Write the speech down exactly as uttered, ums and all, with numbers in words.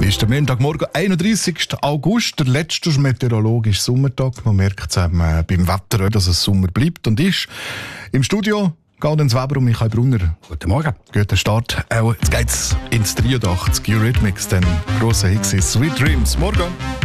Ist der Montagmorgen, einunddreißigsten August, der letzte meteorologische Sommertag. Man merkt es ähm, beim Wetter, dass es Sommer bleibt und ist. Im Studio Gaudenz Weber und Michael Brunner. Guten Morgen. Guten Start. Äh, jetzt geht's ins dreiundachtzig Eurythmics, den grossen Hit «Sweet Dreams». Morgen.